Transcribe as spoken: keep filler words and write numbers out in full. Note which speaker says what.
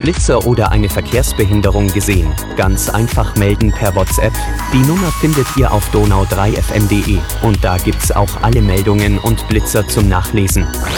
Speaker 1: Blitzer oder eine Verkehrsbehinderung gesehen? Ganz einfach melden per WhatsApp. Die Nummer findet ihr auf donau drei f m punkt de und da gibt's auch alle Meldungen und Blitzer zum Nachlesen.